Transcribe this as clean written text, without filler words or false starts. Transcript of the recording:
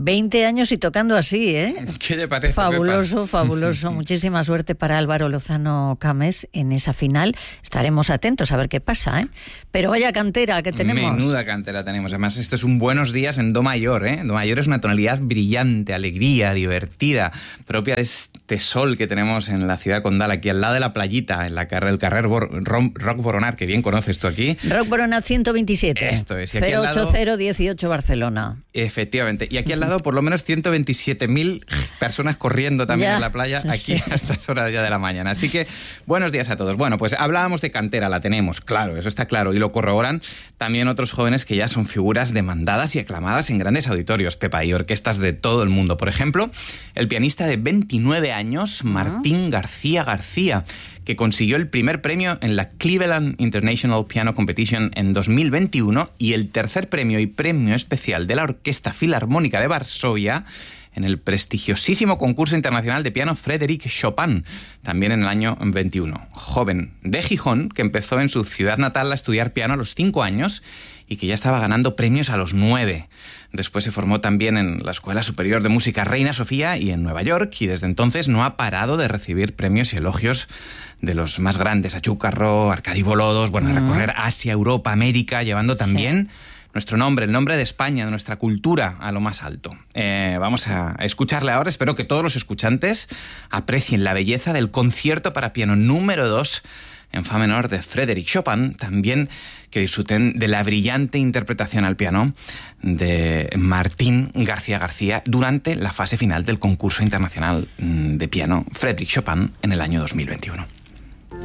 20 años y tocando así, ¿eh? ¿Qué te parece, Fabuloso, Pepa? fabuloso. Muchísima suerte para Álvaro Lozano Cames en esa final. Estaremos atentos a ver qué pasa, ¿eh? Pero vaya cantera que tenemos. Menuda cantera tenemos. Además, esto es un buenos días en Do mayor, ¿eh? Do mayor es una tonalidad brillante, alegría, divertida, propia de este sol que tenemos en la ciudad condal, aquí al lado de la playita, en el carrer Roc Boronat, que bien conoces tú aquí. Roc Boronat 127. Esto es. Y aquí 08018 Barcelona. Efectivamente. Y aquí al lado, por lo menos 127.000 personas corriendo también en la playa, aquí a estas horas ya de la mañana. Así que, buenos días a todos. Bueno, pues hablábamos de cantera, la tenemos, claro, eso está claro. Y lo corroboran también otros jóvenes que ya son figuras demandadas y aclamadas en grandes auditorios, Pepa, y orquestas de todo el mundo. Por ejemplo, el pianista de 29 años, Martín García García, que consiguió el primer premio en la Cleveland International Piano Competition en 2021 y el tercer premio y premio especial de la Orquesta Filarmónica de Varsovia en el prestigiosísimo concurso internacional de piano Frédéric Chopin, también en el año 21. Joven de Gijón, que empezó en su ciudad natal a estudiar piano a los 5 años y que ya estaba ganando premios a los 9. Después se formó también en la Escuela Superior de Música Reina Sofía y en Nueva York, y desde entonces no ha parado de recibir premios y elogios de los más grandes, Achúcarro, Arkady Volodos, bueno, recorrer Asia, Europa, América, llevando también nuestro nombre, el nombre de España, de nuestra cultura, a lo más alto. Vamos a escucharle ahora. Espero que todos los escuchantes aprecien la belleza del concierto para piano número 2 en fa menor de Frédéric Chopin, también que disfruten de la brillante interpretación al piano de Martín García García durante la fase final del concurso internacional de piano Frédéric Chopin en el año 2021.